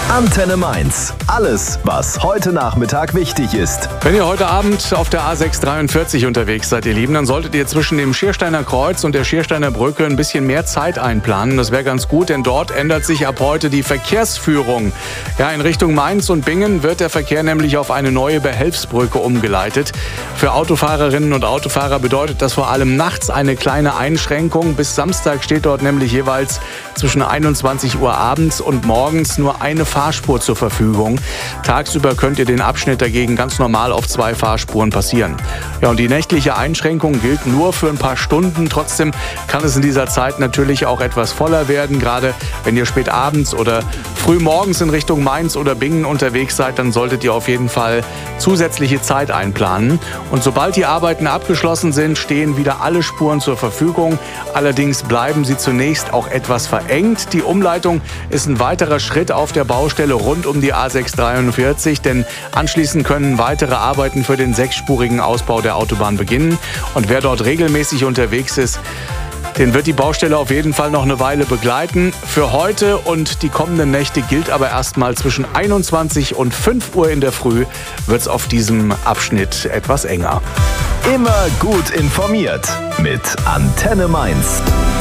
Antenne Mainz. Alles, was heute Nachmittag wichtig ist. Wenn ihr heute Abend auf der A643 unterwegs seid, ihr Lieben, dann solltet ihr zwischen dem Schiersteiner Kreuz und der Schiersteiner Brücke ein bisschen mehr Zeit einplanen. Das wäre ganz gut, denn dort ändert sich ab heute die Verkehrsführung. Ja, in Richtung Mainz und Bingen wird der Verkehr nämlich auf eine neue Behelfsbrücke umgeleitet. Für Autofahrerinnen und Autofahrer bedeutet das vor allem nachts eine kleine Einschränkung. Bis Samstag steht dort nämlich jeweils zwischen 21 Uhr abends und morgens nur eine Fahrspur zur Verfügung. Tagsüber könnt ihr den Abschnitt dagegen ganz normal auf 2 Fahrspuren passieren. Ja, und die nächtliche Einschränkung gilt nur für ein paar Stunden. Trotzdem kann es in dieser Zeit natürlich auch etwas voller werden. Gerade wenn ihr spät abends oder früh morgens in Richtung Mainz oder Bingen unterwegs seid, dann solltet ihr auf jeden Fall zusätzliche Zeit einplanen. Und sobald die Arbeiten abgeschlossen sind, stehen wieder alle Spuren zur Verfügung. Allerdings bleiben sie zunächst auch etwas verengt. Die Umleitung ist ein weiterer Schritt auf der Baustelle rund um die A643, denn anschließend können weitere Arbeiten für den 6-spurigen Ausbau der Autobahn beginnen. Und wer dort regelmäßig unterwegs ist, den wird die Baustelle auf jeden Fall noch eine Weile begleiten. Für heute und die kommenden Nächte gilt aber erstmal zwischen 21 und 5 Uhr in der Früh wird es auf diesem Abschnitt etwas enger. Immer gut informiert mit Antenne Mainz.